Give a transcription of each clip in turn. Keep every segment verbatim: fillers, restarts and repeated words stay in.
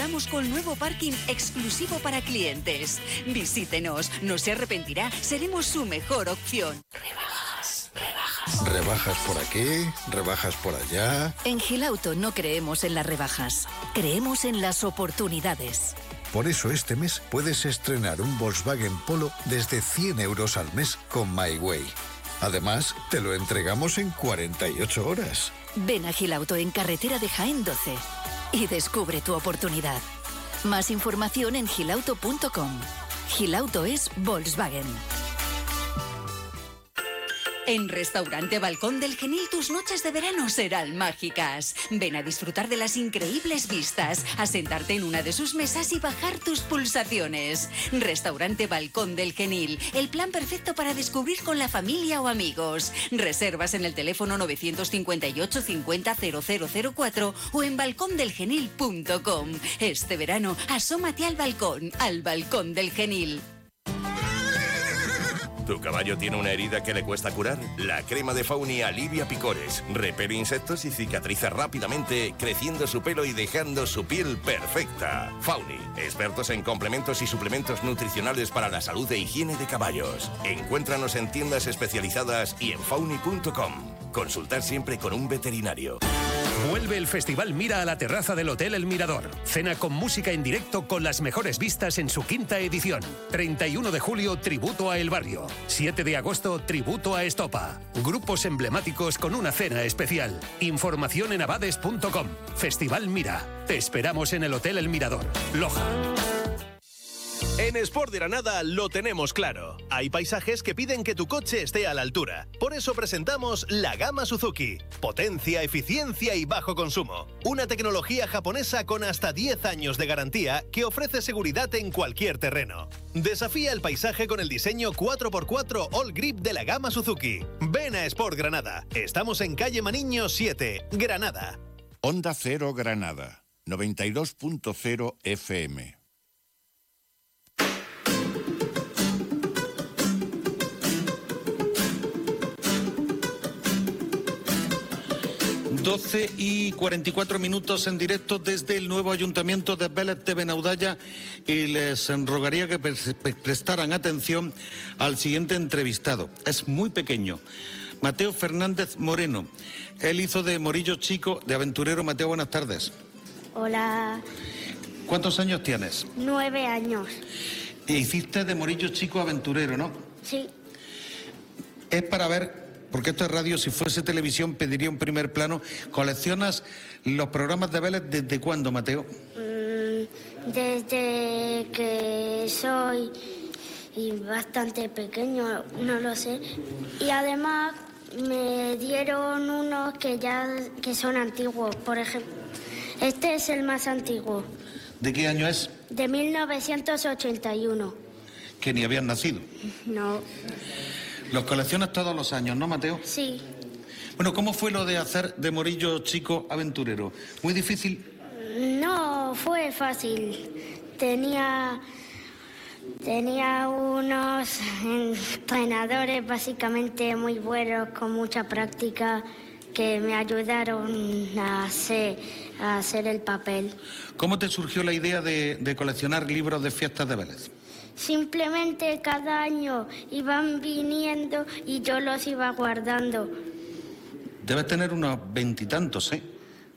contamos con nuevo parking exclusivo para clientes. Visítenos, no se arrepentirá, seremos su mejor opción. Rebajas, rebajas. ¿Rebajas por aquí? ¿Rebajas por allá? En Gilauto no creemos en las rebajas, creemos en las oportunidades. Por eso este mes puedes estrenar un Volkswagen Polo desde cien euros al mes con My Way. Además, te lo entregamos en cuarenta y ocho horas. Ven a Gilauto en carretera de Jaén doce y descubre tu oportunidad. Más información en gilauto punto com. Gilauto es Volkswagen. En Restaurante Balcón del Genil tus noches de verano serán mágicas. Ven a disfrutar de las increíbles vistas, a sentarte en una de sus mesas y bajar tus pulsaciones. Restaurante Balcón del Genil, el plan perfecto para descubrir con la familia o amigos. Reservas en el teléfono nueve cinco ocho cincuenta cero cero cero cuatro o en balcón del genil punto com. Este verano, asómate al balcón, al Balcón del Genil. ¿Tu caballo tiene una herida que le cuesta curar? La crema de Fauni alivia picores, repele insectos y cicatriza rápidamente, creciendo su pelo y dejando su piel perfecta. Fauni, expertos en complementos y suplementos nutricionales para la salud e higiene de caballos. Encuéntranos en tiendas especializadas y en fauni punto com. Consultar siempre con un veterinario. Vuelve el Festival Mira a la terraza del Hotel El Mirador. Cena con música en directo con las mejores vistas en su quinta edición. treinta y uno de julio, tributo a El Barrio. siete de agosto, tributo a Estopa. Grupos emblemáticos con una cena especial. Información en abades punto com. Festival Mira. Te esperamos en el Hotel El Mirador, Loja. En Sport de Granada lo tenemos claro. Hay paisajes que piden que tu coche esté a la altura. Por eso presentamos la gama Suzuki. Potencia, eficiencia y bajo consumo. Una tecnología japonesa con hasta diez años de garantía que ofrece seguridad en cualquier terreno. Desafía el paisaje con el diseño cuatro por cuatro All Grip de la gama Suzuki. Ven a Sport Granada. Estamos en calle Maniño siete, Granada. Onda Cero Granada, noventa y dos punto cero F M. doce y cuarenta y cuatro minutos en directo desde el nuevo Ayuntamiento de Vélez de Benaudalla y les rogaría que prestaran atención al siguiente entrevistado. Es muy pequeño. Mateo Fernández Moreno. Él hizo de Morillo Chico, de aventurero. Mateo, buenas tardes. Hola. ¿Cuántos años tienes? Nueve años. E hiciste de Morillo Chico aventurero, ¿no? Sí. Es para ver... Porque esto es radio, si fuese televisión pediría un primer plano. ¿Coleccionas los programas de Vélez desde cuándo, Mateo? Mm, desde que soy y bastante pequeño, no lo sé. Y además me dieron unos que ya que son antiguos. Por ejemplo, este es el más antiguo. ¿De qué año es? De mil novecientos ochenta y uno. Que ni habían nacido. No. Los coleccionas todos los años, ¿no, Mateo? Sí. Bueno, ¿cómo fue lo de hacer de Morillo Chico aventurero? ¿Muy difícil? No, fue fácil. Tenía, tenía unos entrenadores básicamente muy buenos, con mucha práctica, que me ayudaron a hacer, a hacer el papel. ¿Cómo te surgió la idea de, de coleccionar libros de fiestas de Vélez? Simplemente cada año iban viniendo y yo los iba guardando. Debes tener unos veintitantos, ¿eh?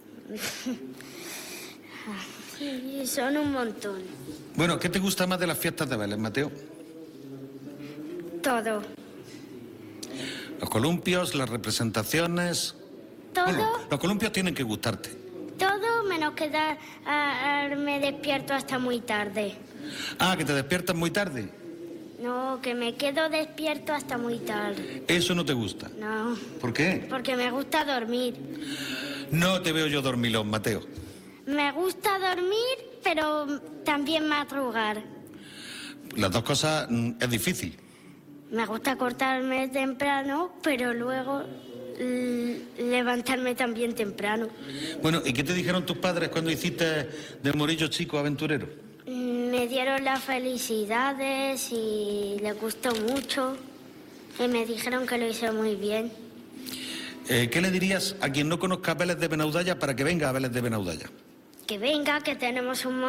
Sí, son un montón. Bueno, ¿qué te gusta más de las fiestas de Vélez, Mateo? Todo. Los columpios, las representaciones... ¿Todo? Bueno, los columpios tienen que gustarte. Todo menos quedarme despierto hasta muy tarde. Ah, que te despiertas muy tarde. No, que me quedo despierto hasta muy tarde. Eso no te gusta. No. ¿Por qué? Porque me gusta dormir. No te veo yo dormilón, Mateo. Me gusta dormir, pero también madrugar. Las dos cosas mm, es difícil. Me gusta cortarme temprano, pero luego levantarme también temprano. Bueno, ¿y qué te dijeron tus padres cuando hiciste de Morillo Chico aventurero? Me dieron las felicidades y les gustó mucho. Y me dijeron que lo hice muy bien. Eh, ¿Qué le dirías a quien no conozca Vélez de Benaudalla para que venga a Vélez de Benaudalla? Que venga, que tenemos un